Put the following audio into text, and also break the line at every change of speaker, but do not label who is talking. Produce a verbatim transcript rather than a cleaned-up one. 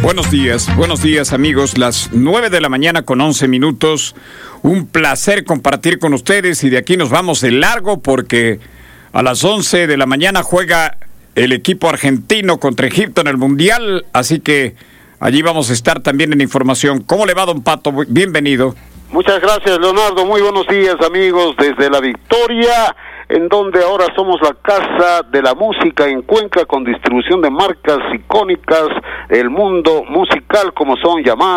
Buenos días, buenos días amigos, las nueve de la mañana con once minutos, un placer compartir con ustedes y de aquí nos vamos de largo porque a las once de la mañana juega el equipo argentino contra Egipto en el Mundial, así que allí vamos a estar también en información. ¿Cómo le va, don Pato? Bienvenido.
Muchas gracias, Leonardo, muy buenos días amigos desde La Victoria, en donde ahora somos la casa de la música en Cuenca con distribución de marcas icónicas, el mundo musical como son llamadas